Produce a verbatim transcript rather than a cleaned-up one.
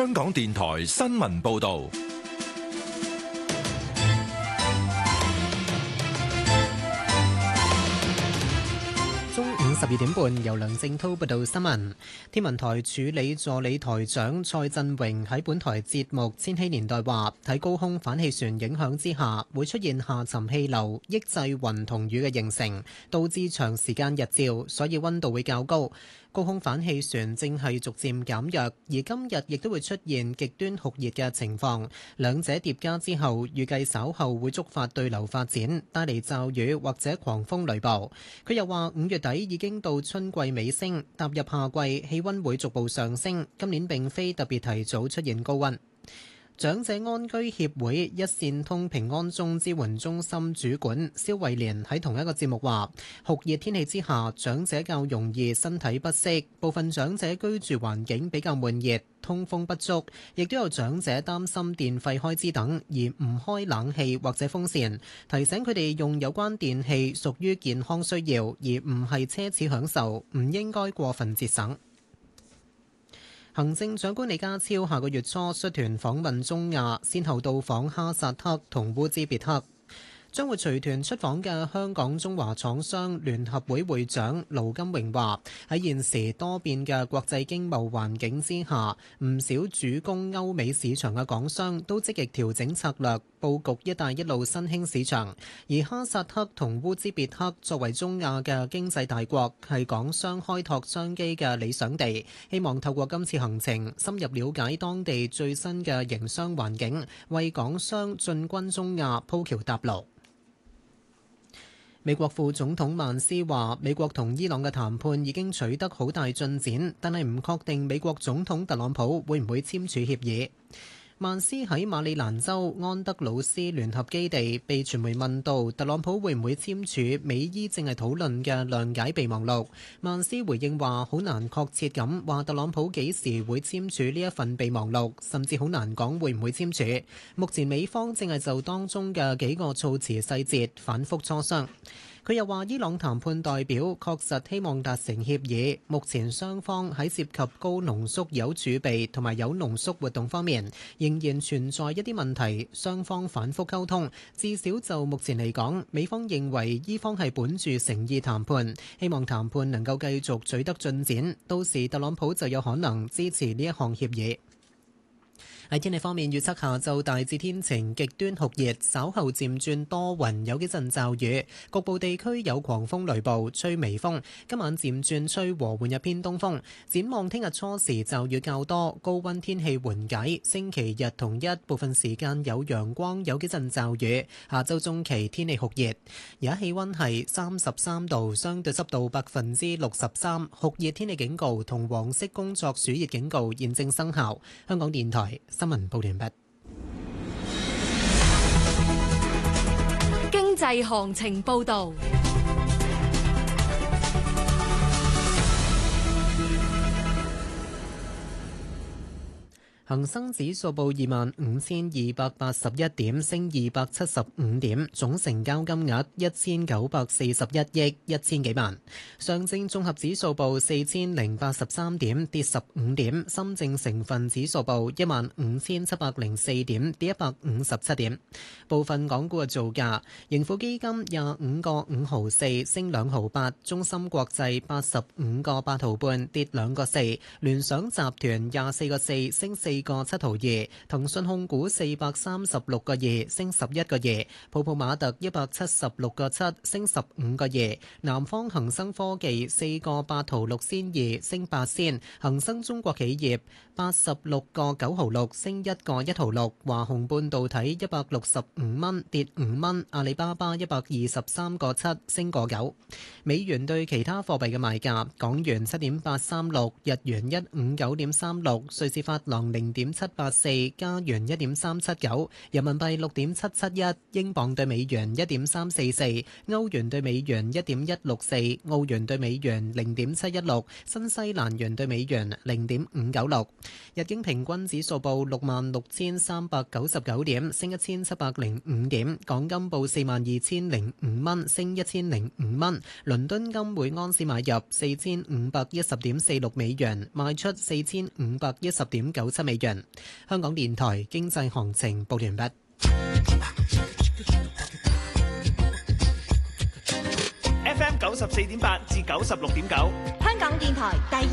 香港電台新聞報道。 中午十二點半，由梁正滔報道新聞。天文台助理助理台長蔡振榮喺本台節目《千禧年代》話：喺高空反氣旋影響之下，會出現下沉氣流，抑制雲同雨嘅形成，導致長時間日照，所以溫度會較高。高空反氣旋正係逐漸減弱，而今日亦都會出現極端酷熱嘅情況。兩者疊加之後，預計稍後會觸發對流發展，帶嚟驟雨或者狂風雷暴。佢又話：五月底已經到春季尾聲，踏入夏季，氣温會逐步上升。今年並非特別提早出現高温。長者安居協會一線通平安鐘支援中心主管蕭慧蓮喺同一個節目話：酷熱天氣之下，長者較容易身體不適，部分長者居住環境比較悶熱，通風不足，亦都有長者擔心電費開支等而唔開冷氣或者風扇，提醒佢哋用有關電器屬於健康需要，而唔係奢侈享受，唔應該過分節省。行政長官李家超下個月初率團訪問中亞，先後到訪哈薩克同烏茲別克。將會隨團出訪嘅香港中華廠商聯合會會長盧金榮話：喺現時多變嘅國際經貿環境之下，唔少主攻歐美市場嘅港商都積極調整策略，佈局一帶一路新興市場。而哈薩克同烏茲別克作為中亞嘅經濟大國，係港商開拓商機嘅理想地。希望透過今次行程，深入了解當地最新嘅營商環境，為港商進軍中亞鋪橋搭路。美國副總統曼斯話：美國同伊朗嘅談判已經取得好大進展，但係唔確定美國總統特朗普會唔會簽署協議。曼斯喺馬里蘭州安德魯斯聯合基地被傳媒問到特朗普會唔會簽署美伊正係討論嘅諒解備忘錄，曼斯回應話：好難確切咁話特朗普幾時會簽署呢一份備忘錄，甚至好難講會唔會簽署。目前美方正係就當中嘅幾個措辭細節反覆磋商。佢又話：伊朗談判代表確實希望達成協議，目前雙方喺涉及高濃縮鈾儲備同埋鈾濃縮活動方面，仍然存在一啲問題，雙方反覆溝通。至少就目前嚟講，美方認為伊方係本住誠意談判，希望談判能夠繼續取得進展，到時特朗普就有可能支持呢一項協議。喺天氣方面，預測下晝大致天晴，極端酷熱，稍後漸轉多雲，有幾陣驟雨，局部地區有狂風雷暴，吹微風。今晚漸轉吹和緩一偏東風。展望聽日初時驟雨較多，高溫天氣緩解。星期日同一部分時間有陽光，有幾陣驟雨。下週中期天氣酷熱，而家氣溫係三十三度，相對濕度百分之六十三，酷熱天氣警告同黃色工作暑熱警告現正生效。香港電台新聞報完畢。 經濟行情報道。 恒生指數報二萬五千二百八十一點，升二百七十五點，總成交金額一千九百四十一億一千幾萬。上證綜合指數報四千零八十三點，跌十五點。深證成分指數報一萬五千七百零四點，跌一百五十七點。部分港股嘅造價：盈富基金廿五個五毫四，升兩毫八；中芯國際八十五個八毫半，跌兩個四；聯想集團廿四個四，升四個七毫二，騰訊控股四百三十六個二，升十一個二，普普馬特一百七十六個七，升十五個二，南方恒生科技四個八毫六仙二，升八仙，恒生中國企業八十六個九毫六，升一個一毫六，華虹半導體一百六十五蚊，跌五蚊，阿里巴巴一百二十三個七，升個九。美元對其他貨幣嘅賣價：港元七點八三六，日元一五九點三六，瑞士法郎零點七八四，加元一點三七九，人民幣六點七七一，英鎊對美元一點三四四，歐元對美元一點一六四，澳元對美元零點七一六，新西蘭元對美元零點五九六。日經平均指數報六萬六千三百九十九點，升一千七百零五點。港金報四萬二千零五蚊，升一千零五蚊。倫敦金每安士買入四千五百一十點四六美元，賣出四千五百一十點九七美利潤。香港電台經濟行情報完畢。 F M 九十四點八至九十六點九， 香港電台第